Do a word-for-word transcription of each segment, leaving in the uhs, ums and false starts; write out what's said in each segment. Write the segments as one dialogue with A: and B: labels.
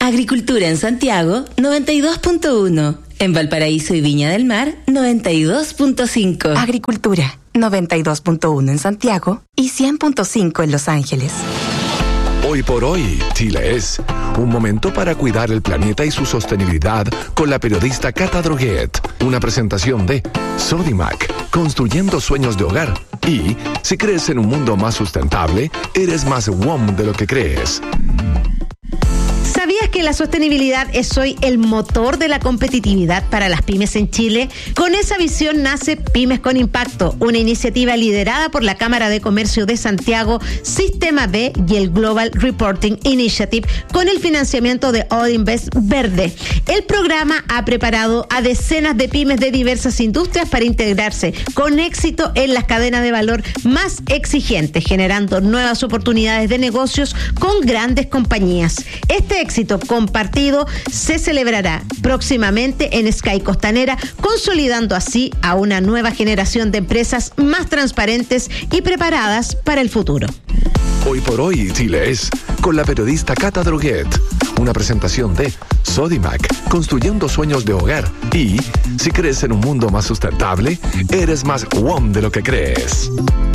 A: Agricultura en Santiago, noventa y dos punto uno. En Valparaíso y Viña del Mar, noventa y dos punto cinco.
B: Agricultura, noventa y dos punto uno en Santiago y cien punto cinco en Los Ángeles.
C: Hoy por hoy, Chile es un momento para cuidar el planeta y su sostenibilidad con la periodista Cata Droguet. Una presentación de Sodimac, construyendo sueños de hogar. Y si crees en un mundo más sustentable, eres más W O M de lo que crees.
D: ¿Sabías que la sostenibilidad es hoy el motor de la competitividad para las pymes en Chile? Con esa visión nace Pymes con Impacto, una iniciativa liderada por la Cámara de Comercio de Santiago, Sistema B y el Global Reporting Initiative, con el financiamiento de Odinvest Verde. El programa ha preparado a decenas de pymes de diversas industrias para integrarse con éxito en las cadenas de valor más exigentes, generando nuevas oportunidades de negocios con grandes compañías. Este éxito compartido se celebrará próximamente en Sky Costanera, consolidando así a una nueva generación de empresas más transparentes y preparadas para el futuro.
C: Hoy por hoy, Chile es con la periodista Cata Droguet. Una presentación de Sodimac, construyendo sueños de hogar. Y si crees en un mundo más sustentable, eres más W O M de lo que crees.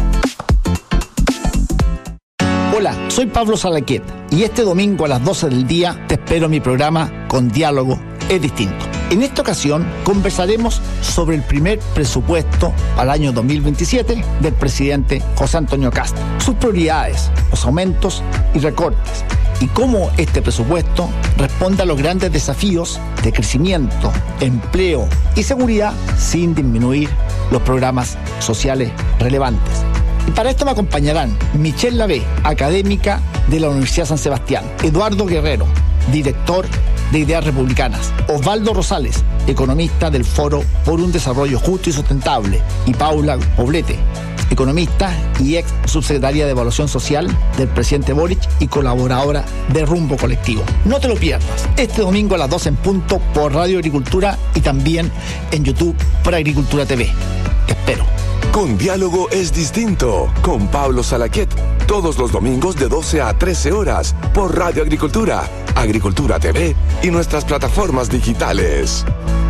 E: Hola, soy Pablo Salaquet y este domingo a las doce del día te espero en mi programa Con Diálogo es Distinto. En esta ocasión conversaremos sobre el primer presupuesto al año dos mil veintisiete del presidente José Antonio Kast, sus prioridades, los aumentos y recortes, y cómo este presupuesto responde a los grandes desafíos de crecimiento, empleo y seguridad sin disminuir los programas sociales relevantes. Y para esto me acompañarán Michelle Lavé, académica de la Universidad San Sebastián, Eduardo Guerrero, director de Ideas Republicanas, Osvaldo Rosales, economista del Foro por un Desarrollo Justo y Sustentable, y Paula Poblete, economista y ex subsecretaria de Evaluación Social del presidente Boric y colaboradora de Rumbo Colectivo. No te lo pierdas, este domingo a las doce en punto por Radio Agricultura y también en YouTube por Agricultura T V. Te espero.
C: Con Diálogo es Distinto, con Pablo Salaquet, todos los domingos de doce a trece horas por Radio Agricultura, Agricultura T V y nuestras plataformas digitales.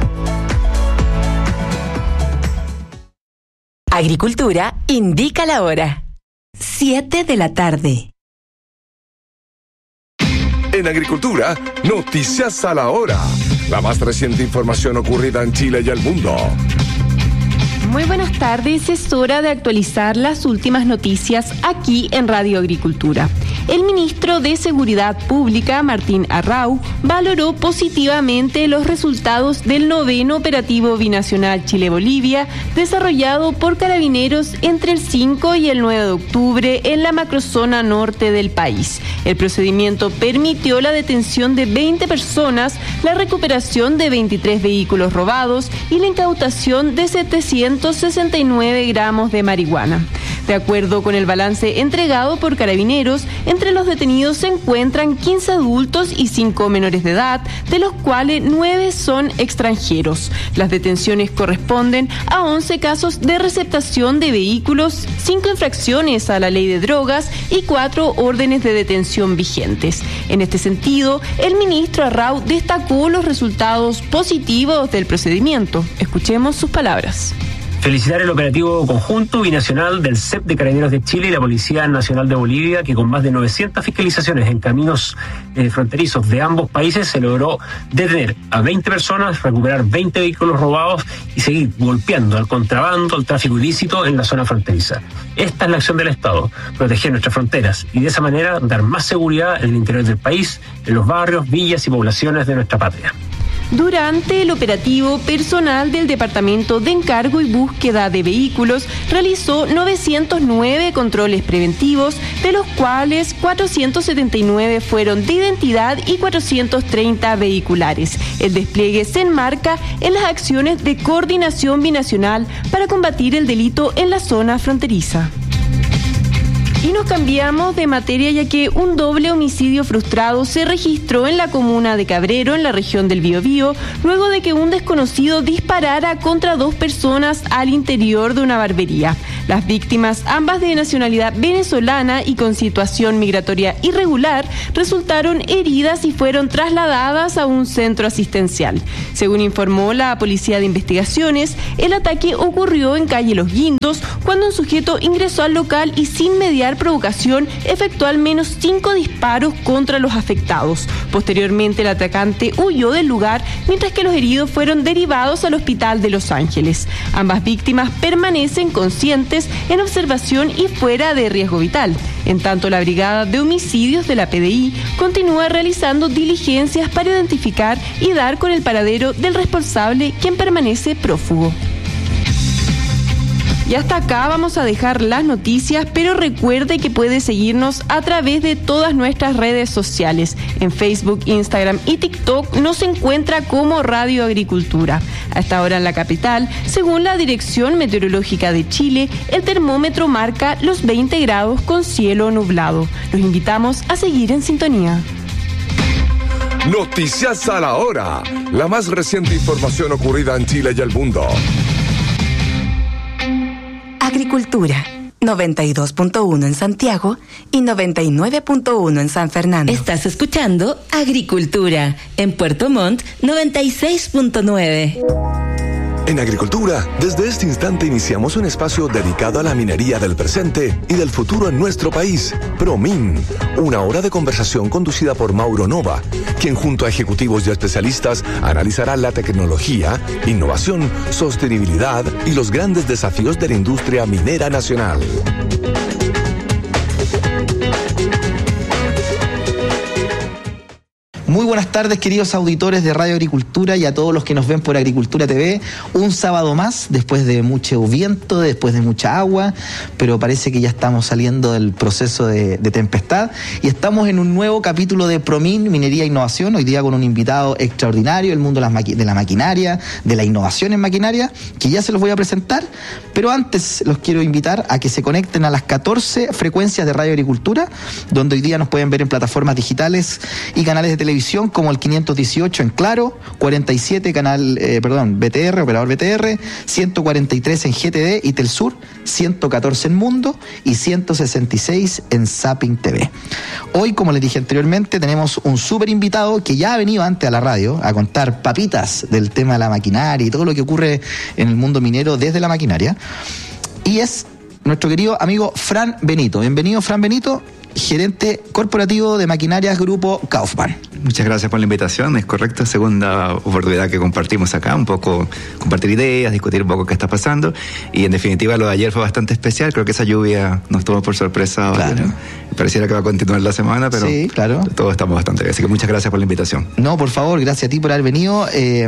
A: Agricultura indica la hora. siete de la tarde.
C: En Agricultura, noticias a la hora. La más reciente información ocurrida en Chile y el mundo.
F: Muy buenas tardes, es hora de actualizar las últimas noticias aquí en Radio Agricultura. El ministro de Seguridad Pública, Martín Arrau, valoró positivamente los resultados del noveno operativo binacional Chile-Bolivia, desarrollado por Carabineros entre el cinco y el nueve de octubre en la macrozona norte del país. El procedimiento permitió la detención de veinte personas, la recuperación de veintitrés vehículos robados y la incautación de setecientos sesenta y nueve gramos de marihuana. De acuerdo con el balance entregado por Carabineros, entre los detenidos se encuentran quince adultos y cinco menores de edad, de los cuales nueve son extranjeros. Las detenciones corresponden a once casos de receptación de vehículos, cinco infracciones a la ley de drogas y cuatro órdenes de detención vigentes. En este sentido, el ministro Arrau destacó los resultados positivos del procedimiento. Escuchemos sus palabras.
G: Felicitar el operativo conjunto binacional del C E P de Carabineros de Chile y la Policía Nacional de Bolivia, que con más de novecientas fiscalizaciones en caminos eh, fronterizos de ambos países se logró detener a veinte personas, recuperar veinte vehículos robados y seguir golpeando al contrabando, al tráfico ilícito en la zona fronteriza. Esta es la acción del Estado, proteger nuestras fronteras y de esa manera dar más seguridad en el interior del país, en los barrios, villas y poblaciones de nuestra patria.
F: Durante el operativo, personal del Departamento de Encargo y Búsqueda de Vehículos realizó novecientos nueve controles preventivos, de los cuales cuatrocientos setenta y nueve fueron de identidad y cuatrocientos treinta vehiculares. El despliegue se enmarca en las acciones de coordinación binacional para combatir el delito en la zona fronteriza. Y nos cambiamos de materia, ya que un doble homicidio frustrado se registró en la comuna de Cabrero, en la región del Biobío, luego de que un desconocido disparara contra dos personas al interior de una barbería. Las víctimas, ambas de nacionalidad venezolana y con situación migratoria irregular, resultaron heridas y fueron trasladadas a un centro asistencial. Según informó la Policía de Investigaciones, el ataque ocurrió en calle Los Guindos cuando un sujeto ingresó al local y sin mediar provocación efectuó al menos cinco disparos contra los afectados. Posteriormente, el atacante huyó del lugar, mientras que los heridos fueron derivados al hospital de Los Ángeles. Ambas víctimas permanecen conscientes, en observación y fuera de riesgo vital. En tanto, la Brigada de Homicidios de la P D I continúa realizando diligencias para identificar y dar con el paradero del responsable, quien permanece prófugo. Y hasta acá vamos a dejar las noticias, pero recuerde que puede seguirnos a través de todas nuestras redes sociales. En Facebook, Instagram y TikTok nos encuentra como Radio Agricultura. A esta hora en la capital, según la Dirección Meteorológica de Chile, el termómetro marca los veinte grados con cielo nublado. Los invitamos a seguir en sintonía.
C: Noticias a la hora. La más reciente información ocurrida en Chile y el mundo.
B: Agricultura, noventa y dos punto uno en Santiago y noventa y nueve punto uno en San Fernando.
A: Estás escuchando Agricultura en Puerto Montt noventa y seis punto nueve.
C: En Agricultura, desde este instante iniciamos un espacio dedicado a la minería del presente y del futuro en nuestro país. ProMin, una hora de conversación conducida por Mauro Nova, quien junto a ejecutivos y especialistas analizará la tecnología, innovación, sostenibilidad y los grandes desafíos de la industria minera nacional.
H: Muy buenas tardes, queridos auditores de Radio Agricultura y a todos los que nos ven por Agricultura T V. Un sábado más, después de mucho viento, después de mucha agua, pero parece que ya estamos saliendo del proceso de, de tempestad y estamos en un nuevo capítulo de ProMin, Minería e Innovación, hoy día con un invitado extraordinario, el mundo de, las maqui- de la maquinaria, de la innovación en maquinaria, que ya se los voy a presentar, pero antes los quiero invitar a que se conecten a las catorce frecuencias de Radio Agricultura, donde hoy día nos pueden ver en plataformas digitales y canales de televisión como el quinientos dieciocho en Claro, cuarenta y siete canal, eh, perdón, B T R, operador B T R, ciento cuarenta y tres en G T D y Telsur, ciento catorce en Mundo y ciento sesenta y seis en Zapping T V. Hoy, como les dije anteriormente, tenemos un súper invitado que ya ha venido antes a la radio a contar papitas del tema de la maquinaria y todo lo que ocurre en el mundo minero desde la maquinaria. Y es nuestro querido amigo Fran Benito. Bienvenido, Fran Benito, gerente corporativo de Maquinarias Grupo Kaufman.
I: Muchas gracias por la invitación, es correcto, segunda oportunidad que compartimos acá, un poco compartir ideas, discutir un poco qué está pasando, y en definitiva lo de ayer fue bastante especial, creo que esa lluvia nos tomó por sorpresa.
H: Claro.
I: ¿no? Pareciera que va a continuar la semana, pero
H: sí, claro,
I: todos estamos bastante bien, así que muchas gracias por la invitación.
H: No, por favor, gracias a ti por haber venido. Eh,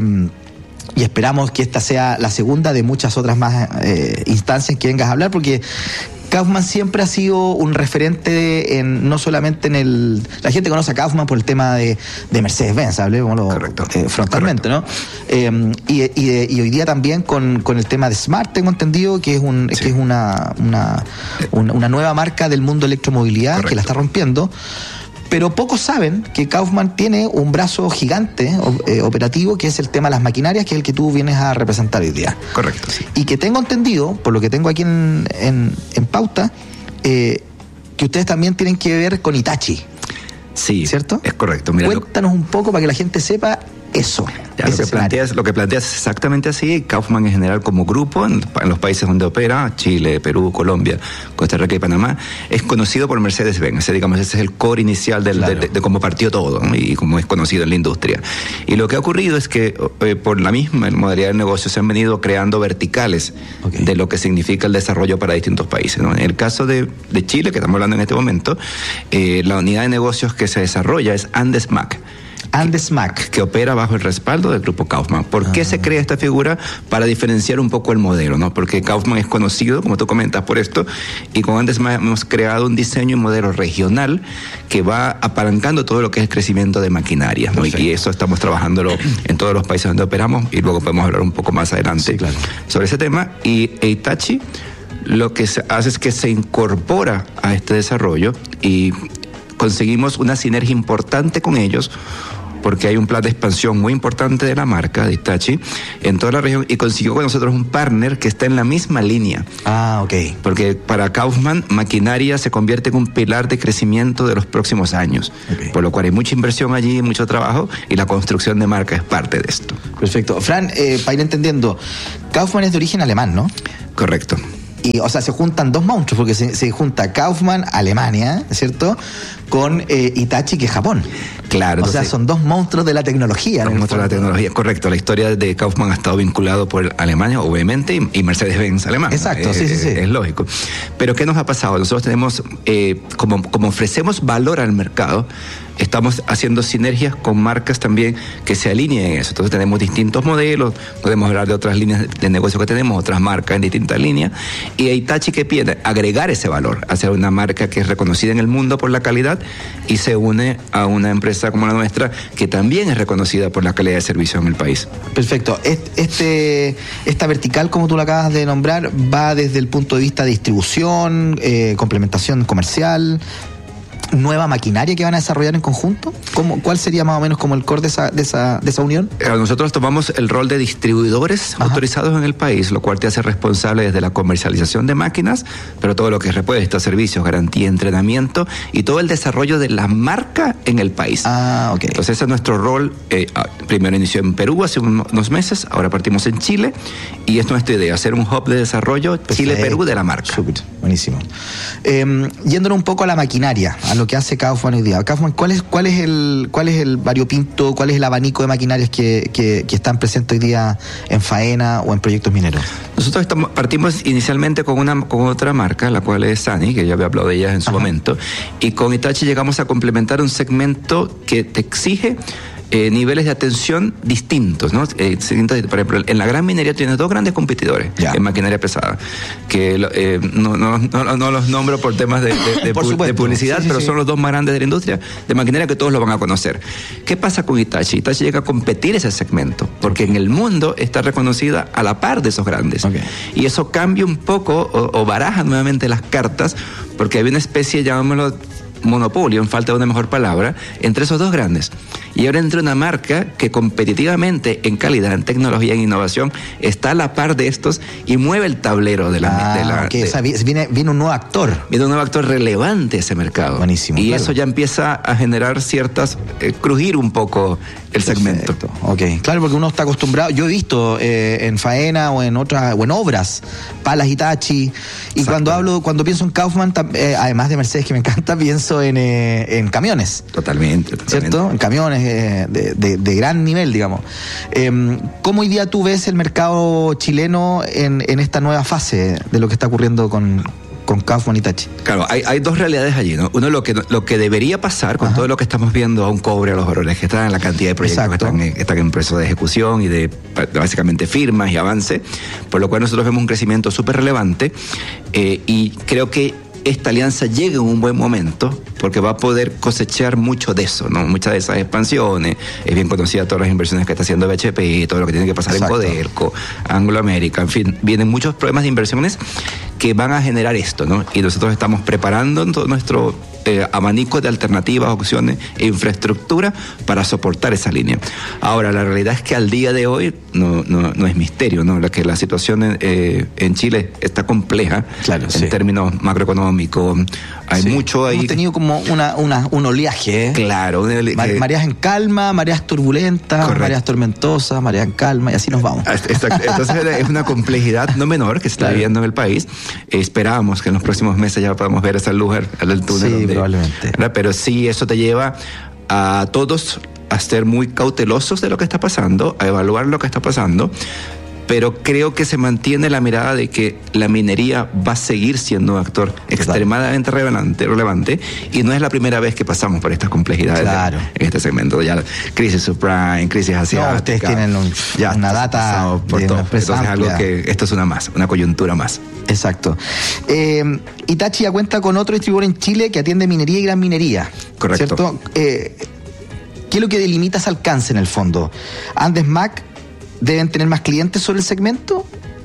H: Y esperamos que esta sea la segunda de muchas otras más eh, instancias que vengas a hablar, porque Kaufman siempre ha sido un referente en, no solamente en el... La gente conoce a Kaufman por el tema de, de Mercedes-Benz, hablemoslo eh, frontalmente, correcto. ¿no? Eh, y, y, y hoy día también con, con el tema de Smart, tengo entendido que es, un, sí. que es una, una, una, una nueva marca del mundo electromovilidad, correcto, que la está rompiendo. Pero pocos saben que Kaufman tiene un brazo gigante eh, operativo, que es el tema de las maquinarias, que es el que tú vienes a representar hoy día.
I: Correcto, sí.
H: Y que tengo entendido, por lo que tengo aquí en, en, en pauta, eh, que ustedes también tienen que ver con Hitachi.
I: Sí,
H: ¿cierto?
I: Es correcto. Mira,
H: cuéntanos un poco para que la gente sepa eso.
I: Ya, lo, que planteas, lo que planteas es exactamente así. Kaufman en general como grupo, en, en los países donde opera, Chile, Perú, Colombia, Costa Rica y Panamá, es conocido por Mercedes-Benz. O sea, digamos, ese es el core inicial del, claro. de, de, de cómo partió todo, ¿no? Y cómo es conocido en la industria. Y lo que ha ocurrido es que eh, por la misma modalidad de negocio se han venido creando verticales, okay, de lo que significa el desarrollo para distintos países, ¿no? En el caso de, de Chile, que estamos hablando en este momento, eh, la unidad de negocios que se desarrolla es AndesMac.
H: AndesMac,
I: que opera bajo el respaldo del grupo Kaufman. ¿Por ah. qué se crea esta figura? Para diferenciar un poco el modelo, ¿no? Porque Kaufman es conocido, como tú comentas, por esto, y con AndesMac hemos creado un diseño y modelo regional que va apalancando todo lo que es el crecimiento de maquinarias, ¿no? Y eso estamos trabajándolo en todos los países donde operamos, y luego podemos hablar un poco más adelante, sí, claro, sobre ese tema. Y Hitachi lo que se hace es que se incorpora a este desarrollo y conseguimos una sinergia importante con ellos, porque hay un plan de expansión muy importante de la marca, de Hitachi, en toda la región, y consiguió con nosotros un partner que está en la misma línea.
H: Ah, ok.
I: Porque para Kaufman, maquinaria se convierte en un pilar de crecimiento de los próximos años. Okay. Por lo cual hay mucha inversión allí, mucho trabajo, y la construcción de marca es parte de esto.
H: Perfecto. Fran, eh, para ir entendiendo, Kaufman es de origen alemán, ¿no?
I: Correcto.
H: Y, o sea, se juntan dos monstruos, porque se, se junta Kaufman, Alemania, ¿cierto?, con eh, Hitachi, que es Japón.
I: Claro.
H: O sea, son dos monstruos de la tecnología.
I: Dos monstruos de la tecnología, correcto. La historia de Kaufman ha estado vinculado por Alemania, obviamente, y, y Mercedes-Benz alemán.
H: Exacto,
I: ¿no?
H: sí,
I: es,
H: sí, sí.
I: Es lógico. Pero ¿qué nos ha pasado? Nosotros tenemos, eh, como, como ofrecemos valor al mercado, estamos haciendo sinergias con marcas también que se alineen en eso. Entonces tenemos distintos modelos, podemos hablar de otras líneas de negocio que tenemos, otras marcas en distintas líneas, y Hitachi, que pide agregar ese valor, hacer una marca que es reconocida en el mundo por la calidad y se une a una empresa como la nuestra que también es reconocida por la calidad de servicio en el país.
H: Perfecto. Este, esta vertical, como tú la acabas de nombrar, va desde el punto de vista de distribución, eh, complementación comercial, nueva maquinaria que van a desarrollar en conjunto. ¿Cómo, ¿Cuál sería más o menos como el core de esa, de esa, de esa unión?
I: Nosotros tomamos el rol de distribuidores Ajá. autorizados en el país, lo cual te hace responsable desde la comercialización de máquinas, pero todo lo que es repuesto, servicios, garantía, entrenamiento y todo el desarrollo de la marca en el país.
H: Ah, ok.
I: Entonces ese es nuestro rol. Eh, primero inició en Perú hace unos meses, ahora partimos en Chile y es nuestra idea, hacer un hub de desarrollo Chile-Perú de la marca.
H: Súper, buenísimo. Eh, yéndonos un poco a la maquinaria, a lo que hace Kaufman hoy día. Kaufman, ¿cuál es, cuál es el, cuál es el variopinto, cuál es el abanico de maquinarias que, que, que están presentes hoy día en faena o en proyectos mineros?
I: Nosotros estamos, partimos inicialmente con una con otra marca, la cual es Sany, que ya había hablado de ella en su Ajá. momento, y con Hitachi llegamos a complementar un segmento que te exige Eh, niveles de atención distintos, ¿no? Eh, por ejemplo, en la gran minería tienes dos grandes competidores ya. en maquinaria pesada, que eh, no, no, no, no los nombro por temas de, de, de, pu- de publicidad, sí, sí, pero sí. son los dos más grandes de la industria de maquinaria que todos lo van a conocer. ¿Qué pasa con Hitachi? Hitachi llega a competir ese segmento, porque en el mundo está reconocida a la par de esos grandes. Okay. Y eso cambia un poco o, o baraja nuevamente las cartas, porque hay una especie, llamémoslo, monopolio, en falta de una mejor palabra, entre esos dos grandes. Y ahora entra una marca que competitivamente en calidad, en tecnología, en innovación, está a la par de estos y mueve el tablero de la...
H: Ah,
I: de la
H: okay.
I: de,
H: o sea, viene, viene un nuevo actor.
I: Viene un nuevo actor relevante a ese mercado.
H: Buenísimo.
I: Y
H: claro.
I: eso ya empieza a generar ciertas... Eh, crujir un poco el segmento.
H: Perfecto. Ok, claro, porque uno está acostumbrado, yo he visto eh, en faena o en otras, o en obras, palas Hitachi, y Exacto. cuando hablo, cuando pienso en Kaufman, eh, además de Mercedes, que me encanta, pienso en, eh, en camiones.
I: Totalmente, totalmente.
H: ¿Cierto? En camiones eh, de, de, de gran nivel, digamos. Eh, ¿Cómo hoy día tú ves el mercado chileno en, en esta nueva fase de lo que está ocurriendo con... con Kaufman y Hitachi?
I: Claro, hay, hay dos realidades allí, ¿no? Uno, lo que, lo que debería pasar con Ajá. todo lo que estamos viendo a un cobre, a los valores que están, la cantidad de proyectos Exacto. que están, en, están en proceso de ejecución y de básicamente firmas y avance, por lo cual nosotros vemos un crecimiento súper relevante eh, y creo que esta alianza llega en un buen momento porque va a poder cosechar mucho de eso, ¿no? Muchas de esas expansiones, es bien conocida todas las inversiones que está haciendo B H P, todo lo que tiene que pasar Exacto. en Codelco, Anglo American, en fin, vienen muchos problemas de inversiones que van a generar esto, ¿no? Y nosotros estamos preparando todo nuestro eh, abanico de alternativas, opciones e infraestructura para soportar esa línea. Ahora, la realidad es que al día de hoy no, no, no es misterio, ¿no? La que la situación en, eh, en Chile está compleja claro, en sí. términos macroeconómicos. Hay sí. mucho ahí.
H: Hemos tenido como una, una, un oleaje, ¿eh?
I: Claro. Un ole-
H: Mar- mareas en calma, mareas turbulentas, Correcto. mareas tormentosas, mareas en calma, y así nos vamos.
I: Exacto. Entonces es una complejidad no menor que se está claro. viviendo en el país. Eh, esperamos que en los próximos meses ya podamos ver esa luz al túnel.
H: Sí,
I: donde,
H: probablemente.
I: ¿verdad? Pero sí, eso te lleva a todos a ser muy cautelosos de lo que está pasando, a evaluar lo que está pasando. Pero creo que se mantiene la mirada de que la minería va a seguir siendo un actor Total. extremadamente relevante, relevante y no es la primera vez que pasamos por estas complejidades
H: claro.
I: de, en este segmento. Ya crisis subprime, crisis asiática.
H: No, ustedes tienen un, ya una data
I: por
H: de
I: todo.
H: una empresa
I: Entonces
H: amplia.
I: algo que esto es una más, una coyuntura más.
H: Exacto. Eh, Hitachi ya cuenta con otro distribuidor en Chile que atiende minería y gran minería.
I: Correcto.
H: ¿Cierto? Eh, ¿Qué es lo que delimita ese alcance en el fondo? Andes Mac ¿deben tener más clientes sobre el segmento?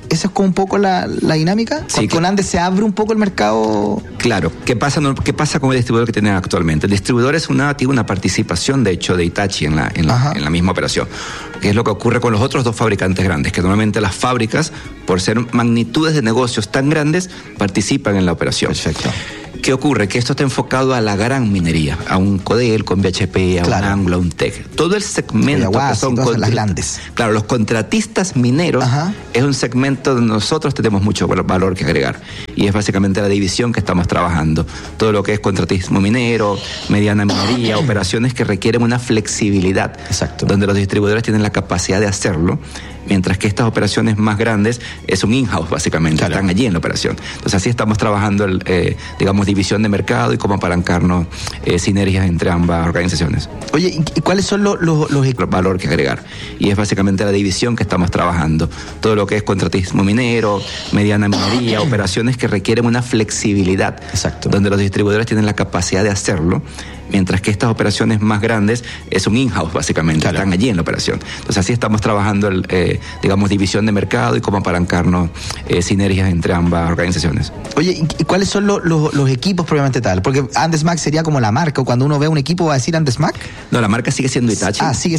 H: ¿Esa es como un poco la, la dinámica?
I: Sí,
H: ¿Con, con Andes se abre un poco el mercado?
I: Claro. ¿Qué pasa, no, ¿qué pasa con el distribuidor que tienen actualmente? El distribuidor es una, tiene una participación, de hecho, de Hitachi en la, en la, en la misma operación. Que es lo que ocurre con los otros dos fabricantes grandes, que normalmente las fábricas, por ser magnitudes de negocios tan grandes, participan en la operación.
H: Perfecto.
I: ¿Qué ocurre? Que esto está enfocado a la gran minería, a un Codel con B H P, a claro. un Anglo, a un Teck. Todo el segmento
H: Ayahuasca,
I: que son
H: todas las grandes.
I: Claro, los contratistas mineros Ajá. es un segmento donde nosotros tenemos mucho valor que agregar. Y es básicamente la división que estamos trabajando. Todo lo que es contratismo minero, mediana minería, operaciones que requieren una flexibilidad.
H: Exacto.
I: Donde los distribuidores tienen la capacidad de hacerlo. Mientras que estas operaciones más grandes es un in-house, básicamente, claro. están allí en la operación. Entonces así estamos trabajando, el, eh, digamos, división de mercado y cómo apalancarnos eh, sinergias entre ambas organizaciones.
H: Oye, ¿y cuáles son los, los, los...
I: valor que agregar? Y es básicamente la división que estamos trabajando. Todo lo que es contratismo minero, mediana minería, operaciones que requieren una flexibilidad.
H: Exacto.
I: Donde los distribuidores tienen la capacidad de hacerlo. Mientras que estas operaciones más grandes es un in-house, básicamente, claro. están allí en la operación. Entonces así estamos trabajando, el, eh, digamos, división de mercado y cómo apalancarnos eh, sinergias entre ambas organizaciones.
H: Oye, ¿y cuáles son los, los, los equipos propiamente tal? Porque Andesmac sería como la marca, o cuando uno ve un equipo va a decir Andesmac.
I: No, la marca sigue siendo Hitachi.
H: Ah, sigue